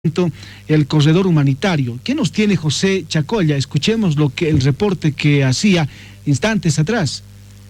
el corredor humanitario. ¿Qué nos tiene José Chacolla? Escuchemos el reporte que hacía instantes atrás.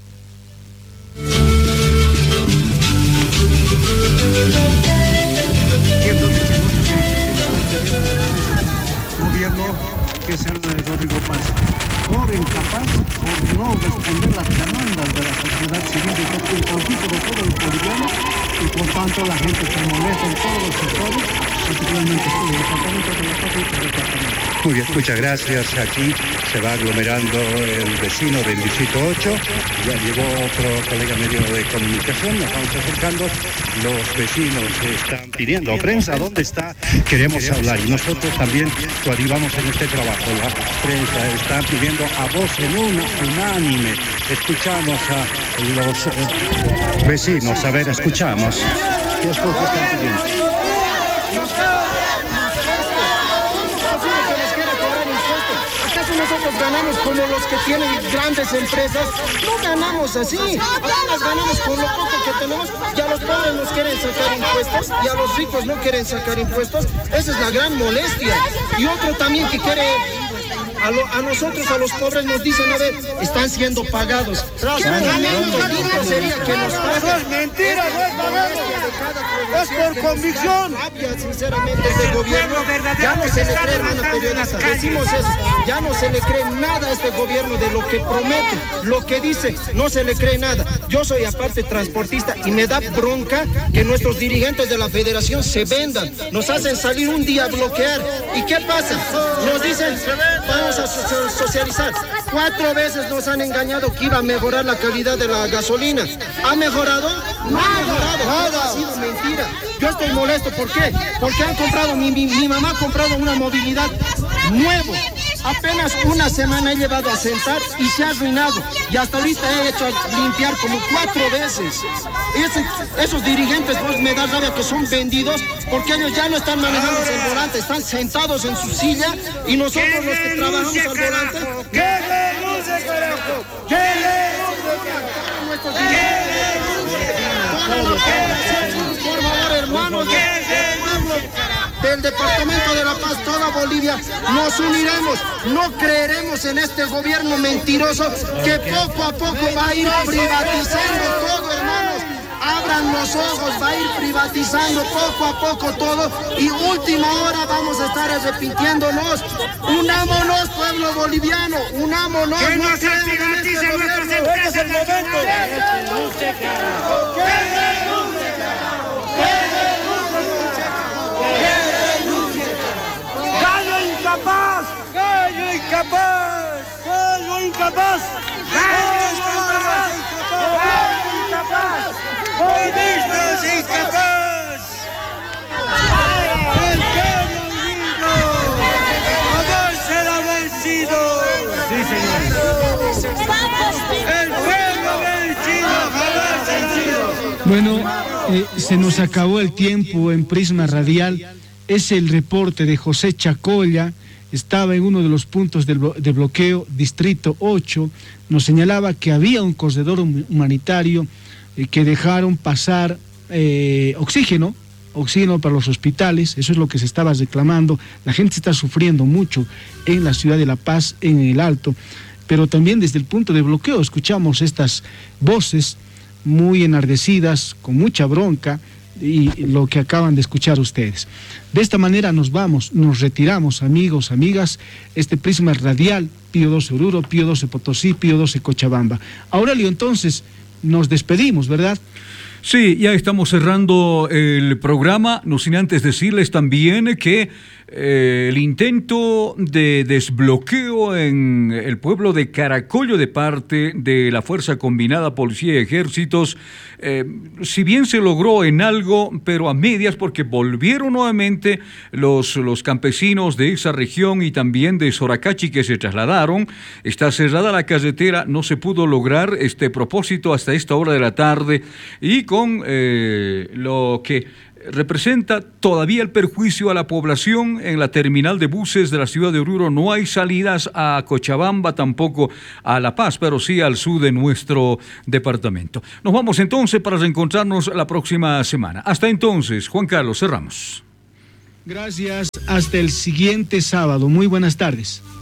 Gobierno que es el de Rodrigo Paz, por incapaz, por no responder las demandas de la sociedad civil y el conjunto de todo el boliviano, y por tanto la gente se molesta en todos los sectores, particularmente en el departamento de la Paz y el departamento. Muy bien, muchas gracias. Aquí se va aglomerando el vecino del Distrito 8. Ya llegó otro colega medio de comunicación, nos vamos acercando. Los vecinos están pidiendo, prensa, ¿dónde está? Queremos hablar. Y nosotros también coadyuvamos en este trabajo. La prensa está pidiendo a voz unánime. Escuchamos a los vecinos. A ver, escuchamos. ¿Qué es lo que están pidiendo? Nosotros ganamos como los que tienen grandes empresas, no ganamos así, apenas ganamos con lo poco que tenemos, y a los pobres nos quieren sacar impuestos, y a los ricos no quieren sacar impuestos, esa es la gran molestia. Y otro también que quiere, a nosotros, a los pobres nos dicen, a ver, están siendo pagados. ¿Qué momento sería que nos paguen? Es mentira, no es pagado, es por convicción. Sinceramente, este gobierno ya no se le cree, hermano periodista, decimos eso, ya no se le cree nada a este gobierno de lo que promete, lo que dice, no se le cree nada. Yo soy aparte transportista y me da bronca que nuestros dirigentes de la federación se vendan, nos hacen salir un día a bloquear. ¿Y qué pasa? Nos dicen, vamos a socializar. 4 veces nos han engañado que iba a mejorar la calidad de la gasolina. ¿Ha mejorado? No ha mejorado, nada. Ha sido mentira. Yo estoy molesto, ¿por qué? Porque han comprado, mi mamá ha comprado una movilidad nuevo. Apenas una semana he llevado a sentar y se ha arruinado. Y hasta ahorita he hecho limpiar como 4 veces. Esos dirigentes, pues me da rabia que son vendidos, porque ellos ya no están manejando el volante, están sentados en su silla, y nosotros los que trabajamos al volante... ¡Que renuncie, carajo! ¡Que renuncie! Por favor, hermanos del Departamento de La Paz, toda Bolivia, nos uniremos, no creeremos en este gobierno mentiroso que poco a poco va a ir privatizando todo, hermanos. Abran los ojos, va a ir privatizando poco a poco todo, y última hora vamos a estar arrepintiéndonos. Unámonos, pueblo boliviano, unámonos. ¡Que no se privaticen nuestras empresas! ¡Es el momento! ¡Que renuncie, carajo! ¡Que renuncie, carajo! ¡Que renuncie, carajo! ¡Que renuncie, carajo! ¡Gallo incapaz! ¡Gallo incapaz! ¡Gallo incapaz! ¡Gallo incapaz! ¡Gallo incapaz! ¡Comunistas incapaz! ¡El pueblo unido! ¡Jamás será vencido! ¡Sí, señor! ¡El pueblo vencido! ¡Jamás será vencido! Bueno, se nos acabó el tiempo en Prisma Radial. Es el reporte de José Chacolla. Estaba en uno de los puntos de bloqueo, Distrito 8. Nos señalaba que había un corredor humanitario que dejaron pasar oxígeno para los hospitales. Eso es lo que se estaba reclamando. La gente está sufriendo mucho en la ciudad de La Paz, en el Alto, pero también desde el punto de bloqueo escuchamos estas voces muy enardecidas, con mucha bronca, y lo que acaban de escuchar ustedes. De esta manera nos retiramos, amigos, amigas. Este Prisma Radial, Pío 12 Oruro, Pío 12 Potosí, Pío 12 Cochabamba. Aurelio, entonces nos despedimos, ¿verdad? Sí, ya estamos cerrando el programa, no sin antes decirles también que el intento de desbloqueo en el pueblo de Caracollo de parte de la Fuerza Combinada Policía y Ejércitos, si bien se logró en algo, pero a medias, porque volvieron nuevamente los campesinos de esa región y también de Soracachi que se trasladaron. Está cerrada la carretera, no se pudo lograr este propósito hasta esta hora de la tarde, y con lo que representa todavía el perjuicio a la población en la terminal de buses de la ciudad de Oruro. No hay salidas a Cochabamba, tampoco a La Paz, pero sí al sur de nuestro departamento. Nos vamos entonces para reencontrarnos la próxima semana. Hasta entonces, Juan Carlos, cerramos. Gracias, hasta el siguiente sábado. Muy buenas tardes.